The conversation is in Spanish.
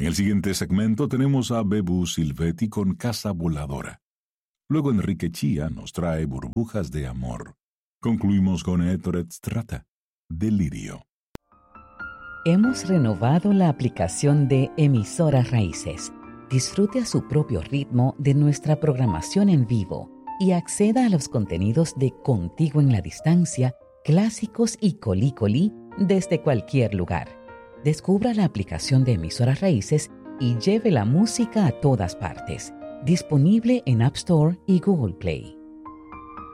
En el siguiente segmento tenemos a Bebu Silvetti con Casa Voladora. Luego Enrique Chía nos trae Burbujas de Amor. Concluimos con Ettore Strata, Delirio. Hemos renovado la aplicación de Emisoras Raíces. Disfrute a su propio ritmo de nuestra programación en vivo y acceda a los contenidos de Contigo en la Distancia, clásicos y Colí Colí desde cualquier lugar. Descubra la aplicación de Emisoras Raíces y lleve la música a todas partes. Disponible en App Store y Google Play.